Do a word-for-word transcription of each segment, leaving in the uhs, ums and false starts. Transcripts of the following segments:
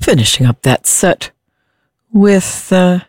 finishing up that set with uh,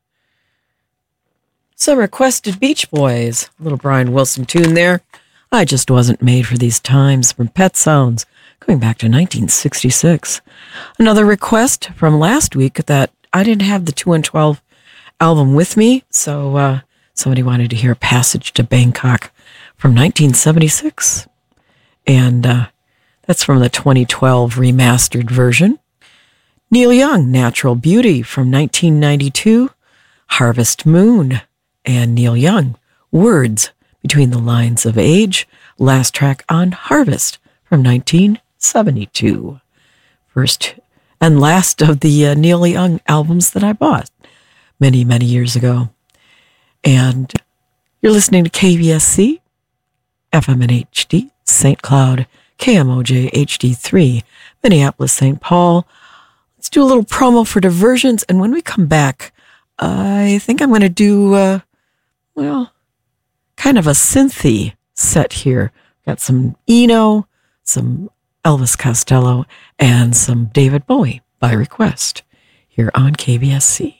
some requested Beach Boys. A little Brian Wilson tune there. I Just Wasn't Made for These Times from Pet Sounds, going back to nineteen sixty-six. Another request from last week that I didn't have the two and twelve album with me, so uh, somebody wanted to hear Passage to Bangkok from nineteen seventy-six. And uh, that's from the twenty twelve remastered version. Neil Young, Natural Beauty from nineteen ninety-two. Harvest Moon and Neil Young, Words Between the Lines of Age, last track on Harvest from nineteen seventy-two. First and last of the uh, Neil Young albums that I bought many, many years ago. And you're listening to K V S C, F M and H D, Saint Cloud, K M O J H D three, Minneapolis, Saint Paul. Let's do a little promo for Diversions, and when we come back, I think I'm going to do, uh, well, kind of a synthy set here. Got some Eno, some Elvis Costello, and some David Bowie by request here on K V S C.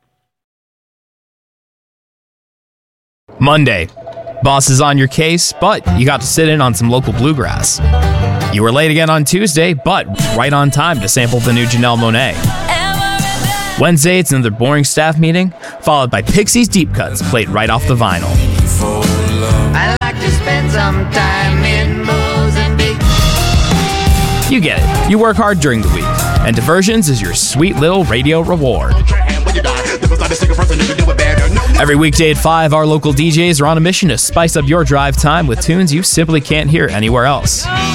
Monday. Boss is on your case, but you got to sit in on some local bluegrass. You were late again on Tuesday, but right on time to sample the new Janelle Monáe. Wednesday, it's another boring staff meeting, followed by Pixies deep cuts played right off the vinyl. I like to spend some time in Mozambique. You get it. You work hard during the week, and Diversions is your sweet little radio reward. Every weekday at five, our local D Js are on a mission to spice up your drive time with tunes you simply can't hear anywhere else.